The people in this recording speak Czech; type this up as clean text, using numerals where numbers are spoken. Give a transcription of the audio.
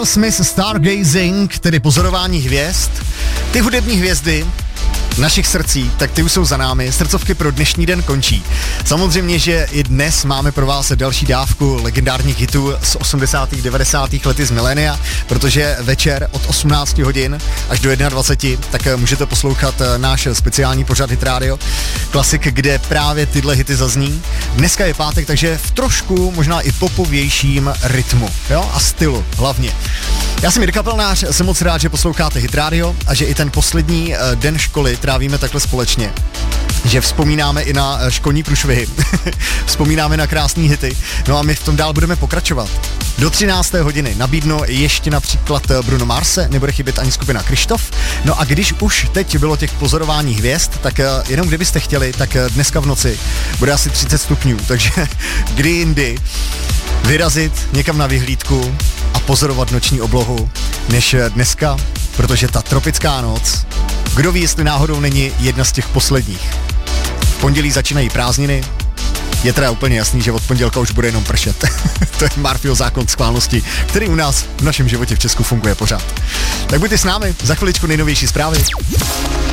Smith Stargazing, tedy pozorování hvězd. Ty hudební hvězdy našich srdcí, tak ty už jsou za námi. Srdcovky pro dnešní den končí. Samozřejmě, že i dnes máme pro vás další dávku legendárních hitů z 80. 90. lety z milénia, protože večer od 18 hodin až do 21, tak můžete poslouchat náš speciální pořad Hit Radio Klasik, kde právě tyhle hity zazní. Dneska je pátek, takže v trošku možná i popovějším rytmu, jo, a stylu hlavně. Já jsem Jirka Pelnář, jsem moc rád, že posloucháte Hit Radio a že i ten poslední den školy trávíme takhle společně. Že vzpomínáme i na školní průšvihy, vzpomínáme na krásné hity, no a my v tom dál budeme pokračovat. Do 13. hodiny nabídnu ještě například Bruno Marse, nebude chybět ani skupina Krištof. No a když už teď bylo těch pozorování hvězd, tak jenom kdybyste chtěli, tak dneska v noci bude asi 30 stupňů, takže kdy jindy vyrazit někam na vyhlídku a pozorovat noční oblohu než dneska, protože ta tropická noc, kdo ví, jestli náhodou není jedna z těch posledních. V pondělí začínají prázdniny, je teda úplně jasný, že od pondělka už bude jenom pršet. To je Murphyho zákon schválnosti, který u nás v našem životě v Česku funguje pořád. Tak buďte s námi, za chviličku nejnovější zprávy.